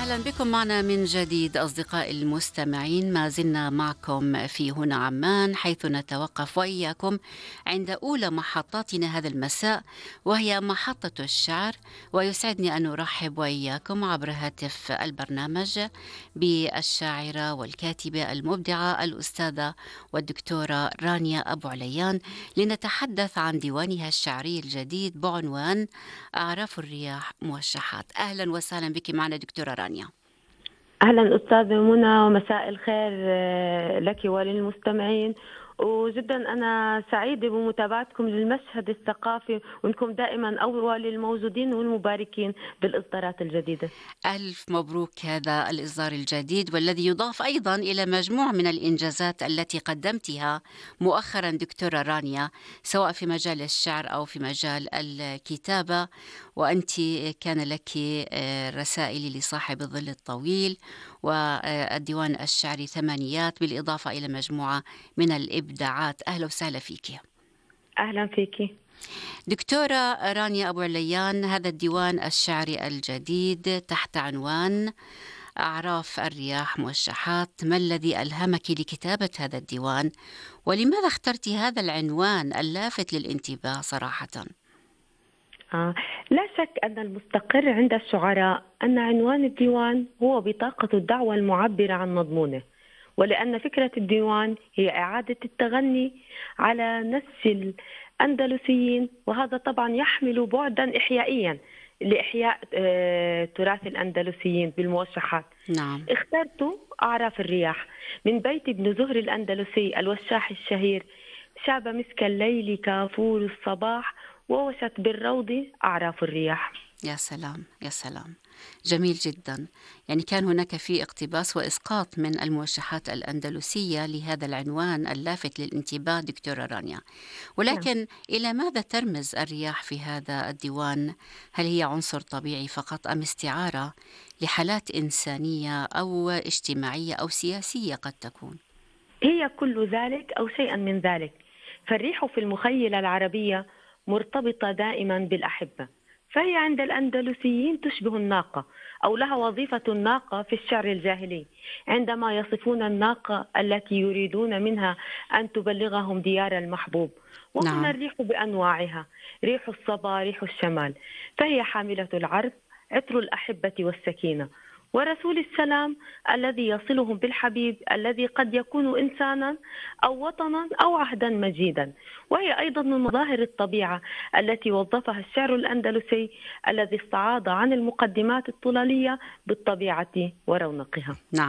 أهلا بكم معنا من جديد أصدقائي المستمعين. ما زلنا معكم في هنا عمان، حيث نتوقف وإياكم عند أولى محطاتنا هذا المساء، وهي محطة الشعر. ويسعدني أن أرحب وإياكم عبر هاتف البرنامج بالشاعرة والكاتبة المبدعة الأستاذة والدكتورة رانيا أبو عليان، لنتحدث عن ديوانها الشعري الجديد بعنوان أعراف الرياح موشحات. أهلا وسهلا بك معنا دكتورة رانيا. أهلا أستاذة منى، ومساء الخير لك وللمستمعين. وجدا أنا سعيدة بمتابعتكم للمشهد الثقافي، وأنكم دائما أول الموجودين والمباركين بالإصدارات الجديدة. ألف مبروك هذا الإصدار الجديد، والذي يضاف أيضا إلى مجموع من الإنجازات التي قدمتها مؤخرا دكتورة رانيا، سواء في مجال الشعر أو في مجال الكتابة. وأنت كان لك رسائل لصاحب الظل الطويل والديوان الشعري ثمانيات، بالإضافة إلى مجموعة من الإبداعات. أهلا وسهلا فيك. أهلا فيكي دكتورة رانيا أبو عليان، هذا الديوان الشعري الجديد تحت عنوان أعراف الرياح موشحات، ما الذي ألهمك لكتابة هذا الديوان؟ ولماذا اخترت هذا العنوان اللافت للانتباه صراحة؟ لا شك أن المستقر عند الشعراء أن عنوان الديوان هو بطاقة الدعوة المعبرة عن مضمونه، ولأن فكرة الديوان هي إعادة التغني على نسج الأندلسيين، وهذا طبعا يحمل بعدا إحيائيا لإحياء تراث الأندلسيين بالموشحات. نعم. اخترت أعراف الرياح من بيت ابن زهر الأندلسي الوشاح الشهير: شاب مسك الليل كافور الصباح، ووشت بالروض أعراف الرياح. يا سلام يا سلام، جميل جدا. يعني كان هناك في اقتباس وإسقاط من الموشحات الأندلسية لهذا العنوان اللافت للانتباه دكتورة رانيا. نعم. ولكن إلى ماذا ترمز الرياح في هذا الديوان؟ هل هي عنصر طبيعي فقط أم استعارة لحالات إنسانية أو اجتماعية أو سياسية قد تكون؟ هي كل ذلك أو شيئا من ذلك، فالريح في المخيلة العربية مرتبطة دائما بالأحبة، فهي عند الأندلسيين تشبه الناقة، أو لها وظيفة الناقة في الشعر الجاهلي، عندما يصفون الناقة التي يريدون منها أن تبلغهم ديار المحبوب. وهنا نعم. الريح بأنواعها: ريح الصبا، ريح الشمال، فهي حاملة العرب، عطر الأحبة والسكينة، ورسول السلام الذي يصلهم بالحبيب الذي قد يكون إنسانا أو وطنا أو عهدا مجيدا. وهي أيضا من مظاهر الطبيعة التي وظفها الشعر الأندلسي، الذي استعاض عن المقدمات الطلالية بالطبيعة ورونقها. نعم.